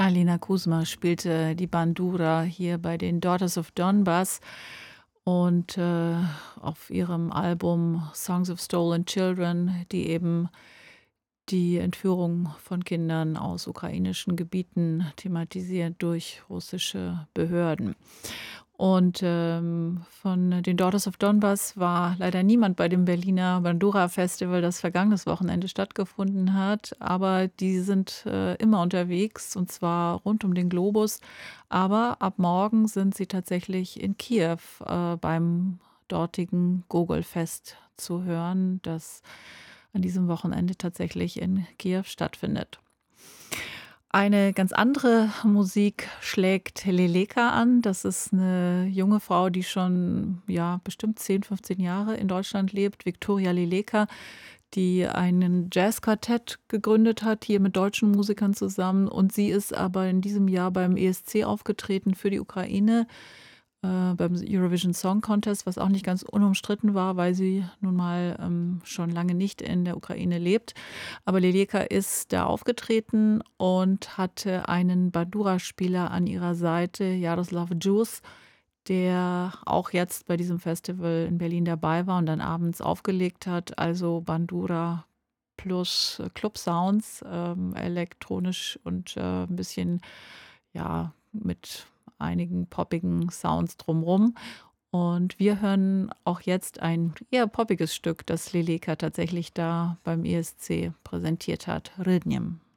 Alina Kuzma spielte die Bandura hier bei den Daughters of Donbass und auf ihrem Album Songs of Stolen Children, die eben die Entführung von Kindern aus ukrainischen Gebieten thematisiert durch russische Behörden. Und von den Daughters of Donbass war leider niemand bei dem Berliner Bandura Festival, das vergangenes Wochenende stattgefunden hat. Aber die sind immer unterwegs, und zwar rund um den Globus. Aber ab morgen sind sie tatsächlich in Kiew beim dortigen Gogol-Fest zu hören, das an diesem Wochenende tatsächlich in Kiew stattfindet. Eine ganz andere Musik schlägt Leleka an. Das ist eine junge Frau, die schon, ja, bestimmt 10, 15 Jahre in Deutschland lebt, Viktoria Leleka, die einen Jazzquartett gegründet hat, hier mit deutschen Musikern zusammen. Und sie ist aber in diesem Jahr beim ESC aufgetreten für die Ukraine, beim Eurovision Song Contest, was auch nicht ganz unumstritten war, weil sie nun mal schon lange nicht in der Ukraine lebt. Aber Leleka ist da aufgetreten und hatte einen Bandura-Spieler an ihrer Seite, Jaroslav Djus, der auch jetzt bei diesem Festival in Berlin dabei war und dann abends aufgelegt hat. Also Bandura plus Club Sounds, elektronisch und ein bisschen, ja, mit einigen poppigen Sounds drumrum. Und wir hören auch jetzt ein eher poppiges Stück, das Leleka tatsächlich da beim ESC präsentiert hat, Rhythm.